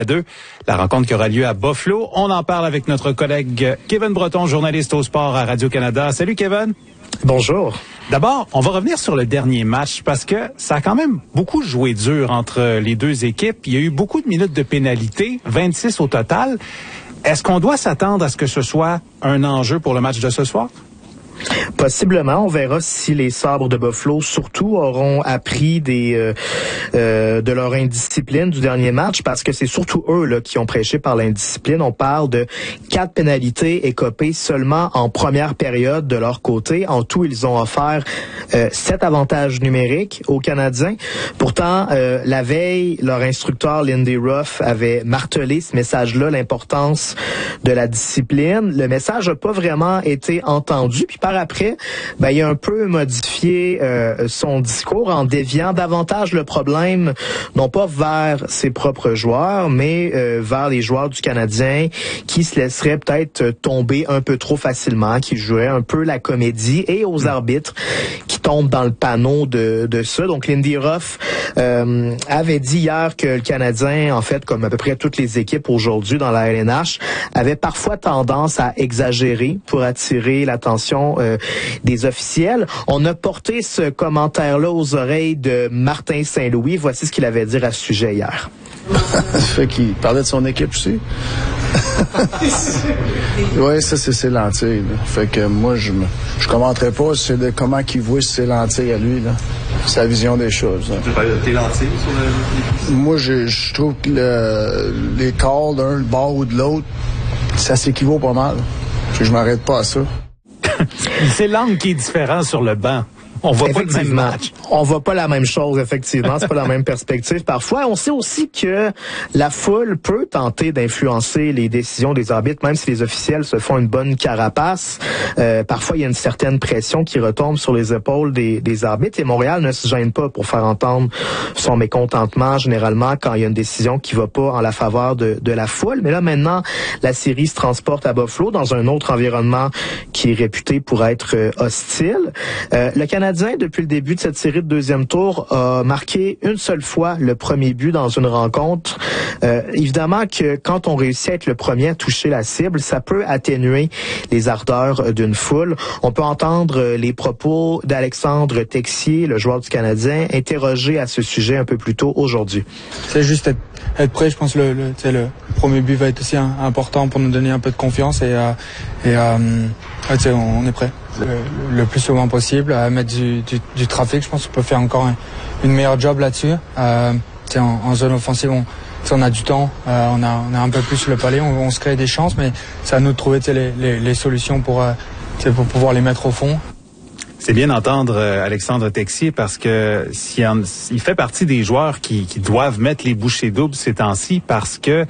2, la rencontre qui aura lieu à Buffalo. On en parle avec notre collègue Kevin Breton, journaliste au sport à Radio-Canada. Salut Kevin. Bonjour. D'abord, on va revenir sur le dernier match parce que ça a quand même beaucoup joué dur entre les deux équipes. Il y a eu beaucoup de minutes de pénalité, 26 au total. Est-ce qu'on doit s'attendre à ce que ce soit un enjeu pour le match de ce soir? Possiblement, on verra si les Sabres de Buffalo surtout auront appris de leur indiscipline du dernier match, parce que c'est surtout eux là qui ont prêché par l'indiscipline. On parle de 4 pénalités écopées seulement en première période de leur côté. En tout, ils ont offert 7 avantages numériques aux Canadiens. Pourtant, la veille, leur instructeur Lindy Ruff avait martelé ce message-là, l'importance de la discipline. Le message n'a pas vraiment été entendu. Puis par après, il a un peu modifié son discours en déviant davantage le problème, non pas vers ses propres joueurs, mais vers les joueurs du Canadien qui se laisseraient peut-être tomber un peu trop facilement, qui joueraient un peu la comédie, et aux arbitres qui tombent dans le panneau de ça. Donc Lindy Ruff avait dit hier que le Canadien, en fait, comme à peu près toutes les équipes aujourd'hui dans la LNH, avait parfois tendance à exagérer pour attirer l'attention des officiels. On a porté ce commentaire-là aux oreilles de Martin Saint-Louis. Voici ce qu'il avait à dire à ce sujet hier. Fait qu'il parlait de son équipe aussi. Oui, ça c'est ses lentilles. Là. Fait que moi je commenterai pas comment qu'il voit ses lentilles à lui, là. Sa vision des choses. Là. Tu veux parler de tes lentilles sur le... Moi je trouve que les calls d'un bord ou de l'autre, ça s'équivaut pas mal. Je m'arrête pas à ça. C'est l'angle qui est différent sur le banc. On voit pas le même match. On voit pas la même chose, effectivement. C'est pas la même perspective. Parfois, on sait aussi que la foule peut tenter d'influencer les décisions des arbitres, même si les officiels se font une bonne carapace. Parfois, il y a une certaine pression qui retombe sur les épaules des arbitres. Et Montréal ne se gêne pas pour faire entendre son mécontentement, généralement, quand il y a une décision qui va pas en la faveur de la foule. Mais là, maintenant, la série se transporte à Buffalo, dans un autre environnement qui est réputé pour être hostile. Le Canadien, depuis le début de cette série de deuxième tour, a marqué une seule fois le premier but dans une rencontre. Évidemment que quand on réussit à être le premier à toucher la cible, ça peut atténuer les ardeurs d'une foule. On peut entendre les propos d'Alexandre Texier, le joueur du Canadien, interrogé à ce sujet un peu plus tôt aujourd'hui. C'est juste être prêt. Je pense que le premier but va être aussi important pour nous donner un peu de confiance et on est prêt le plus souvent possible à mettre du trafic. Je pense qu'on peut faire encore une meilleure job là-dessus. En zone offensive, on a du temps, on a un peu plus le palais, on se crée des chances, mais c'est à nous de trouver les solutions pour pouvoir les mettre au fond. C'est bien d'entendre Alexandre Texier parce que il fait partie des joueurs qui doivent mettre les bouchées doubles ces temps-ci, parce que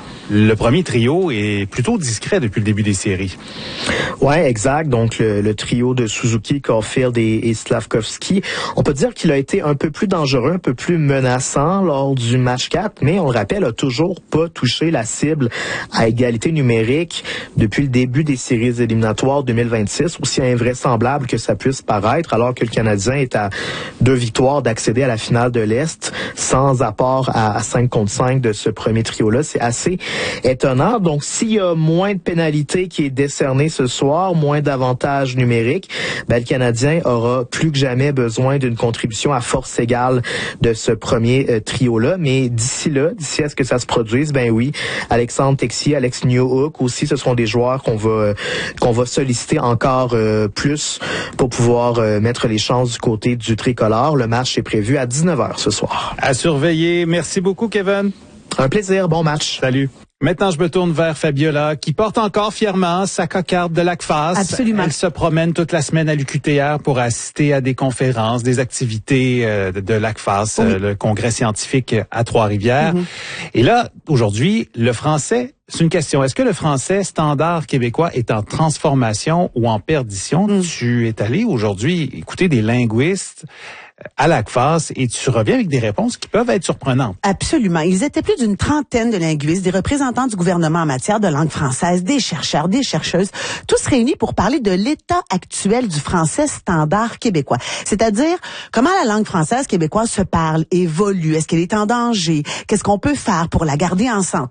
le premier trio est plutôt discret depuis le début des séries. Ouais, exact. Donc le trio de Suzuki, Caulfield et Slavkovski, on peut dire qu'il a été un peu plus dangereux, un peu plus menaçant lors du match 4, mais on le rappelle, a toujours pas touché la cible à égalité numérique depuis le début des séries éliminatoires 2026, aussi invraisemblable que ça puisse paraître, alors que le Canadien est à 2 victoires d'accéder à la finale de l'Est sans apport à 5 contre 5 de ce premier trio-là. C'est assez étonnant. Donc, s'il y a moins de pénalités qui est décerné ce soir, moins d'avantages numériques, le Canadien aura plus que jamais besoin d'une contribution à force égale de ce premier trio-là. Mais d'ici à ce que ça se produise, oui, Alexandre Texier, Alex Newhook aussi, ce seront des joueurs qu'on va solliciter encore plus pour pouvoir mettre les chances du côté du tricolore. Le match est prévu à 19h ce soir. À surveiller. Merci beaucoup, Kevin. Un plaisir. Bon match. Salut. Maintenant, je me tourne vers Fabiola, qui porte encore fièrement sa cocarde de l'ACFAS. Absolument. Elle se promène toute la semaine à l'UQTR pour assister à des conférences, des activités de l'ACFAS, oui. Le congrès scientifique à Trois-Rivières. Mm-hmm. Et là, aujourd'hui, le français, c'est une question. Est-ce que le français standard québécois est en transformation ou en perdition? Tu es allé aujourd'hui écouter des linguistes à l'ACFAS et tu reviens avec des réponses qui peuvent être surprenantes. Absolument. Ils étaient plus d'une trentaine de linguistes, des représentants du gouvernement en matière de langue française, des chercheurs, des chercheuses, tous réunis pour parler de l'état actuel du français standard québécois. C'est-à-dire comment la langue française québécoise se parle, évolue, est-ce qu'elle est en danger, qu'est-ce qu'on peut faire pour la garder en santé.